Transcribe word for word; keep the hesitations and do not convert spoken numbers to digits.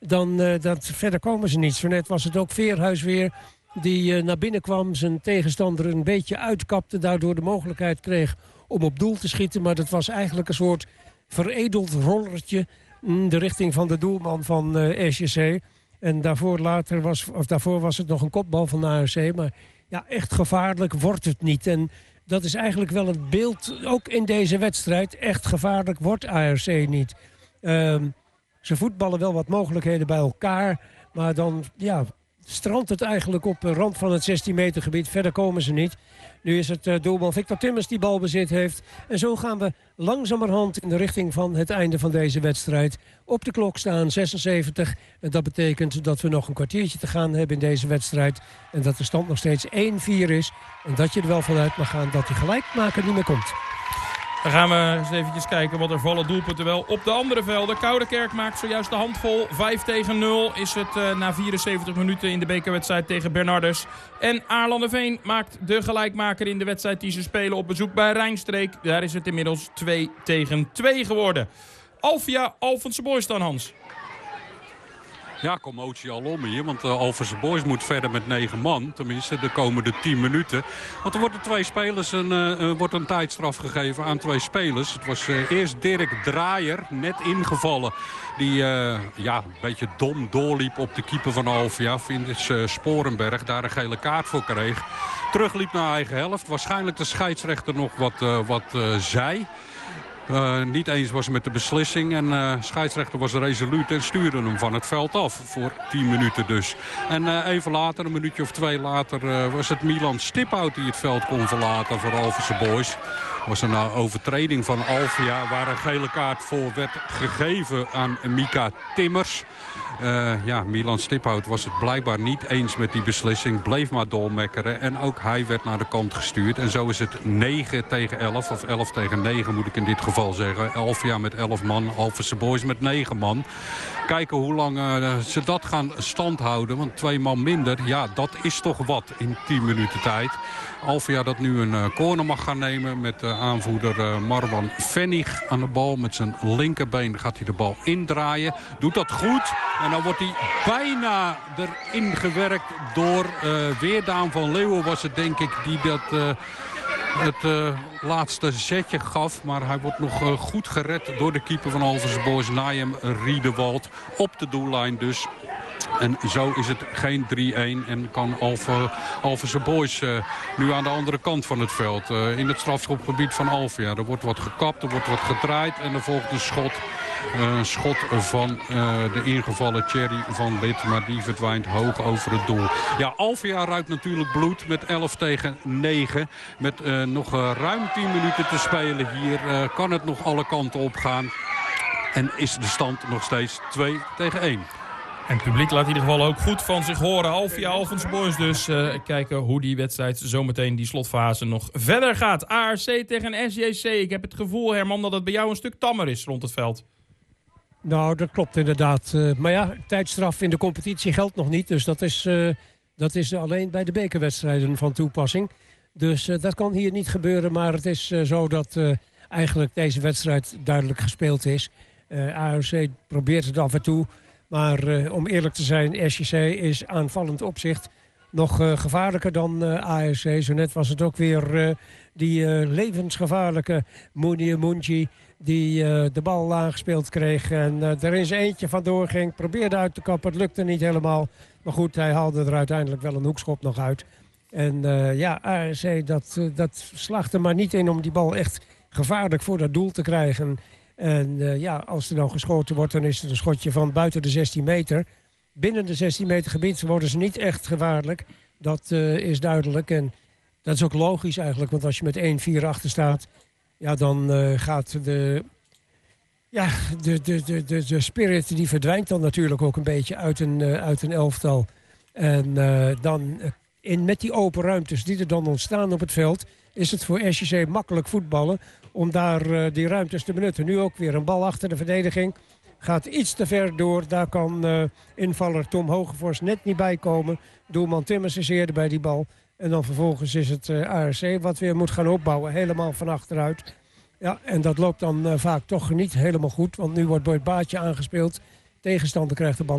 dan uh, dat, verder komen ze niet. Zo net was het ook Veerhuis weer die uh, naar binnen kwam. Zijn tegenstander een beetje uitkapte. Daardoor de mogelijkheid kreeg om op doel te schieten. Maar dat was eigenlijk een soort veredeld rollertje in de richting van de doelman van uh, S J C. En daarvoor, later was, of daarvoor was het nog een kopbal van de A R C. Maar ja, echt gevaarlijk wordt het niet. En dat is eigenlijk wel het beeld, ook in deze wedstrijd. Echt gevaarlijk wordt A R C niet. Um, ze voetballen wel wat mogelijkheden bij elkaar. Maar dan ja, strandt het eigenlijk op de rand van het zestien meter gebied. Verder komen ze niet. Nu is het uh, doelman Victor Timmers die balbezit heeft. En zo gaan we langzamerhand in de richting van het einde van deze wedstrijd. Op de klok staan zesenzeventig. En dat betekent dat we nog een kwartiertje te gaan hebben in deze wedstrijd. En dat de stand nog steeds één vier is. En dat je er wel vanuit mag gaan dat die gelijkmaker niet meer komt. Dan gaan we eens eventjes kijken wat er vallen doelpunten wel op de andere velden. Koudekerk maakt zojuist de handvol. vijf tegen nul is het uh, na vierenzeventig minuten in de bekerwedstrijd tegen Bernardus. En Aarlanderveen maakt de gelijkmaker in de wedstrijd die ze spelen op bezoek bij Rijnstreek. Daar is het inmiddels twee tegen twee geworden. Alvia Alphense Boys dan, Hans. Ja, commotie al om hier. Want uh, Alphense Boys moet verder met negen man. Tenminste, de komende tien minuten. Want er worden twee spelers een, uh, wordt een tijdstraf gegeven aan twee spelers. Het was uh, eerst Dirk Draaier, net ingevallen. Die uh, ja, een beetje dom doorliep op de keeper van Alvia. Vindt uh, Sporenberg daar een gele kaart voor kreeg. Terugliep naar eigen helft. Waarschijnlijk de scheidsrechter nog wat, uh, wat uh, zei. Uh, niet eens was met de beslissing. En uh, scheidsrechter was resoluut en stuurde hem van het veld af. Voor tien minuten dus. En uh, even later, een minuutje of twee later, uh, was het Milan Stiphout die het veld kon verlaten voor Alphense Boys. Was een uh, overtreding van Alvia waar een gele kaart voor werd gegeven aan Mika Timmers. Uh, ja, Milan Stiphout was het blijkbaar niet eens met die beslissing. Bleef maar doormekkeren. En ook hij werd naar de kant gestuurd. En zo is het negen tegen elf. Of elf tegen negen moet ik in dit geval zeggen. Alvia met elf man. Alphense Boys met negen man. Kijken hoe lang uh, ze dat gaan standhouden. Want twee man minder, ja, dat is toch wat in tien minuten tijd. Alvia dat nu een uh, corner mag gaan nemen met uh, aanvoerder uh, Marwan Vennig aan de bal. Met zijn linkerbeen gaat hij de bal indraaien. Doet dat goed. En dan wordt hij bijna erin gewerkt door uh, Weerdaan van Leeuwen was het denk ik die dat... Uh, het uh, laatste zetje gaf. Maar hij wordt nog uh, goed gered door de keeper van Alphense Boys, Najem Riedewald. Op de doellijn dus. En zo is het geen drie-een en kan Alphense Boys uh, nu aan de andere kant van het veld. Uh, in het strafschopgebied van Alvia. Er wordt wat gekapt, er wordt wat gedraaid en er volgt een schot. Een uh, schot van uh, de ingevallen Thierry van Lid, maar die verdwijnt hoog over het doel. Ja, Alvia ruikt natuurlijk bloed met elf tegen negen. Met uh, nog uh, ruim tien minuten te spelen hier uh, kan het nog alle kanten op gaan. En is de stand nog steeds twee tegen één. En het publiek laat in ieder geval ook goed van zich horen. Alvia Alphense Boys dus. Uh, kijken hoe die wedstrijd zometeen die slotfase nog verder gaat. A R C tegen S J C. Ik heb het gevoel, Herman, dat het bij jou een stuk tammer is rond het veld. Nou, dat klopt inderdaad. Uh, maar ja, tijdstraf in de competitie geldt nog niet. Dus dat is, uh, dat is alleen bij de bekerwedstrijden van toepassing. Dus uh, dat kan hier niet gebeuren. Maar het is uh, zo dat uh, eigenlijk deze wedstrijd duidelijk gespeeld is. Uh, A R C probeert het af en toe. Maar uh, om eerlijk te zijn, S J C is aanvallend opzicht nog uh, gevaarlijker dan uh, A R C. Zo net was het ook weer uh, die uh, levensgevaarlijke Mouni Munji die uh, de bal aangespeeld kreeg. En uh, er is eentje vandoor ging, probeerde uit te kappen. Het lukte niet helemaal. Maar goed, hij haalde er uiteindelijk wel een hoekschop nog uit. En uh, ja, A R C dat, uh, dat slaagt er maar niet in om die bal echt gevaarlijk voor dat doel te krijgen. En uh, ja, als er dan geschoten wordt, dan is het een schotje van buiten de zestien meter. Binnen de zestien meter gebied worden ze niet echt gevaarlijk. Dat uh, is duidelijk. En dat is ook logisch eigenlijk. Want als je met één vier achter staat, ja, dan uh, gaat de, ja, de, de, de, de, de spirit die verdwijnt dan natuurlijk ook een beetje uit een, uh, uit een elftal. En uh, dan uh, in, met die open ruimtes die er dan ontstaan op het veld, is het voor S J C makkelijk voetballen om daar uh, die ruimtes te benutten. Nu ook weer een bal achter de verdediging. Gaat iets te ver door. Daar kan uh, invaller Tom Hogevorst net niet bij komen. Doelman Timmers is eerder bij die bal. En dan vervolgens is het uh, A R C wat weer moet gaan opbouwen. Helemaal van achteruit. Ja, en dat loopt dan uh, vaak toch niet helemaal goed. Want nu wordt Boyd Baatje aangespeeld. Tegenstander krijgt de bal